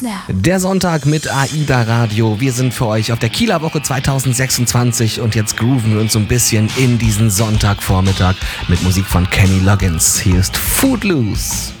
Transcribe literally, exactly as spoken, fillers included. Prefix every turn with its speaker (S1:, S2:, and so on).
S1: Ja.
S2: Der Sonntag mit AIDA Radio. Wir sind für euch auf der Kieler Woche zwanzig sechsundzwanzig und jetzt grooven wir uns so ein bisschen in diesen Sonntagvormittag mit Musik von Kenny Loggins. Hier ist Footloose.